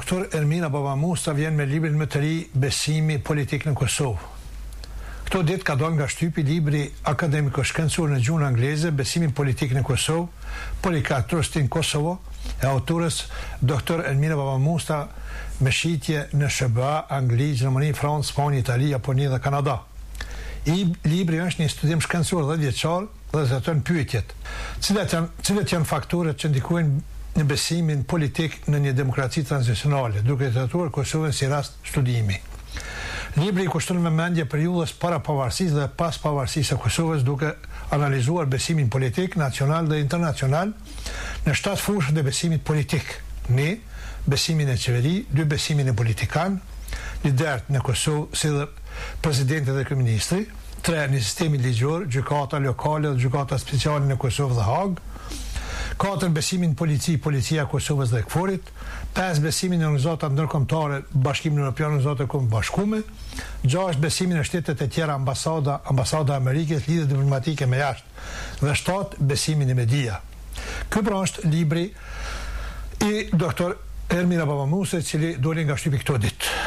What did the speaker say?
Doktor Ermina Babamusta vjen me librin më të ri Besimi politik në Kosovë. Këto ditë ka dalë nga shtypi libri akademiko-shkencor në gjuhën angleze Besimi politik në Kosovë, Polycarpus in Kosovo, e autorës Dr. Ermina Babamusta me shitje në SBA, Angli, Gjermani, Francë, Spanjë, Itali, Japoni dhe Kanada. Libri është një studim shkencor 10 vjeçar dhe zëton pyetjet. Cilat janë faktorët që ndikojnë në besimin politik në një demokraci tranzicionale, duke trajtuar Kosovën si rast studimi. Libri i kushton vëmendje periudhës para pavarësisë dhe pas pavarësisë së Kosovës, duke analizuar besimin politik nacional dhe internacional në 7 fushë të besimit politik. 1. Besimin e qeveri, 2. Besimin e politikan, liderët në Kosovë si dhe presidenti dhe kryeministri, 3. Një sistemi ligjor, gjykata lokale dhe gjykata speciale në Kosovë dhe Hagë, 4. Besimin policia Kosovës dhe KFOR-it, 5. Besimin e organizatat ndërkombëtare, Bashkimin Evropian, organizatat e bashkuara, 6. Besimin e shtetet e tjera, ambasada e Amerikës, lidhje diplomatike me jashtë, dhe 7. Besimin e media. Ky pra është libri i Dr. Ermina Babamusta, i cili doli nga shtypi këto ditë.